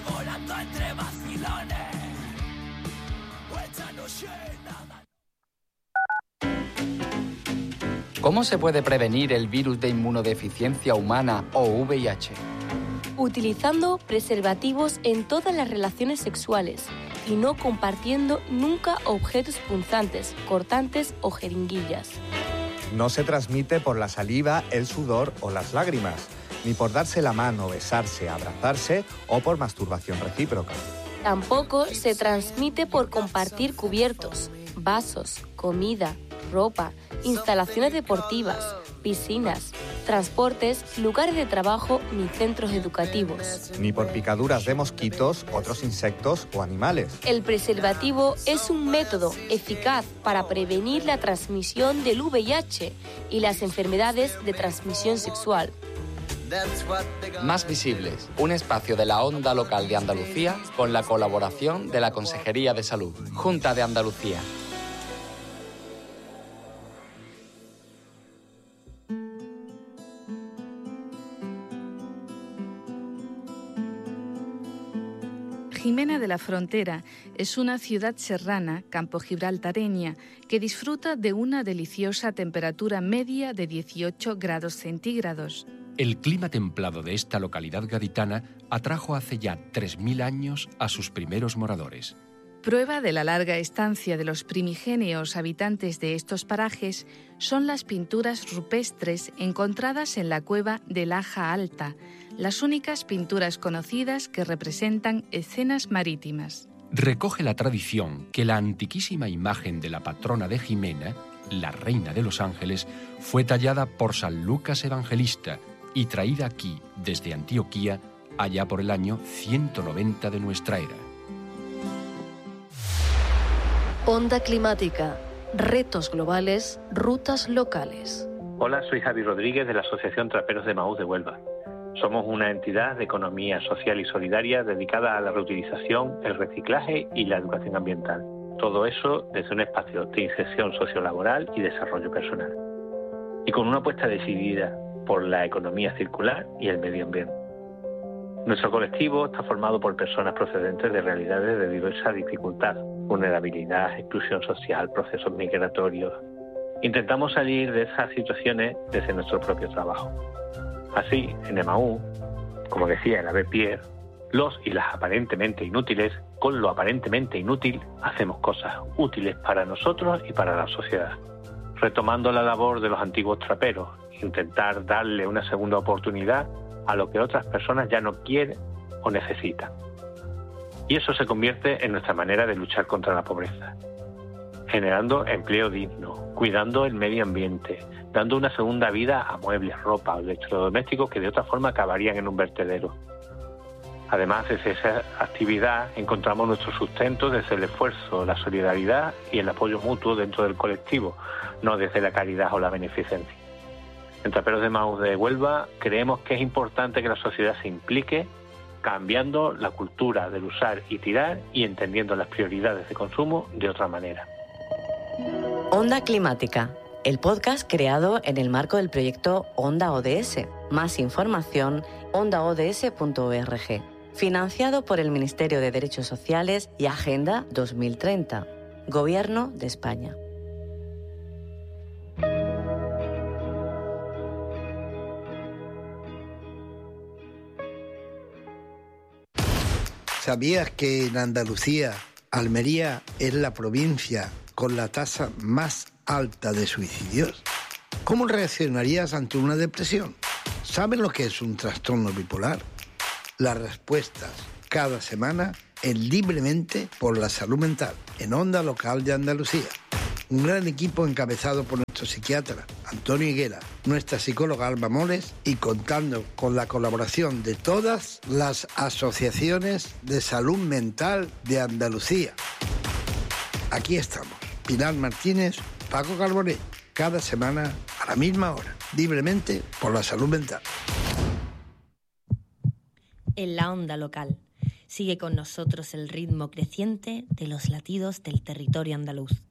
volando entre vacilones. Esta noche nada. ¿Cómo se puede prevenir el virus de inmunodeficiencia humana o VIH? Utilizando preservativos en todas las relaciones sexuales y no compartiendo nunca objetos punzantes, cortantes o jeringuillas. No se transmite por la saliva, el sudor o las lágrimas, ni por darse la mano, besarse, abrazarse o por masturbación recíproca. Tampoco se transmite por compartir cubiertos, vasos, comida, ropa, instalaciones deportivas, piscinas, transportes, lugares de trabajo ni centros educativos. Ni por picaduras de mosquitos, otros insectos o animales. El preservativo es un método eficaz para prevenir la transmisión del VIH y las enfermedades de transmisión sexual. Más Visibles, un espacio de la Onda Local de Andalucía con la colaboración de la Consejería de Salud, Junta de Andalucía. Jimena de la Frontera es una ciudad serrana, campogibraltareña, que disfruta de una deliciosa temperatura media de 18 grados centígrados. El clima templado de esta localidad gaditana atrajo hace ya 3.000 años a sus primeros moradores. Prueba de la larga estancia de los primigenios habitantes de estos parajes son las pinturas rupestres encontradas en la cueva de Laja Alta, las únicas pinturas conocidas que representan escenas marítimas. Recoge la tradición que la antiquísima imagen de la patrona de Jimena, la reina de los ángeles, fue tallada por San Lucas Evangelista y traída aquí desde Antioquía allá por el año 190 de nuestra era. Onda climática, retos globales, rutas locales. Hola, soy Javi Rodríguez de la Asociación Traperos de Maús de Huelva. Somos una entidad de economía social y solidaria dedicada a la reutilización, el reciclaje y la educación ambiental. Todo eso desde un espacio de inserción sociolaboral y desarrollo personal. Y con una apuesta decidida por la economía circular y el medio ambiente. Nuestro colectivo está formado por personas procedentes de realidades de diversa dificultad, vulnerabilidad, exclusión social, procesos migratorios. Intentamos salir de esas situaciones desde nuestro propio trabajo. Así, en Emaú, como decía el Ave Pierre, los y las aparentemente inútiles, con lo aparentemente inútil, hacemos cosas útiles para nosotros y para la sociedad. Retomando la labor de los antiguos traperos, intentar darle una segunda oportunidad a lo que otras personas ya no quieren o necesitan. Y eso se convierte en nuestra manera de luchar contra la pobreza, generando empleo digno, cuidando el medio ambiente, dando una segunda vida a muebles, ropa o electrodomésticos que de otra forma acabarían en un vertedero. Además, desde esa actividad encontramos nuestro sustento desde el esfuerzo, la solidaridad y el apoyo mutuo dentro del colectivo, no desde la caridad o la beneficencia. En Traperos de Maús de Huelva creemos que es importante que la sociedad se implique, cambiando la cultura del usar y tirar y entendiendo las prioridades de consumo de otra manera. Onda Climática, el podcast creado en el marco del proyecto Onda ODS. Más información, ondaods.org. Financiado por el Ministerio de Derechos Sociales y Agenda 2030. Gobierno de España. ¿Sabías que en Andalucía, Almería es la provincia con la tasa más alta de suicidios? ¿Cómo reaccionarías ante una depresión? ¿Sabes lo que es un trastorno bipolar? Las respuestas cada semana en Libremente por la Salud Mental, en Onda Local de Andalucía. Un gran equipo encabezado por nuestro psiquiatra Antonio Higuera, nuestra psicóloga Alba Moles y contando con la colaboración de todas las asociaciones de salud mental de Andalucía. Aquí estamos, Pilar Martínez, Paco Carbonet, cada semana a la misma hora, Libremente por la Salud Mental. En la Onda Local. Sigue con nosotros el ritmo creciente de los latidos del territorio andaluz.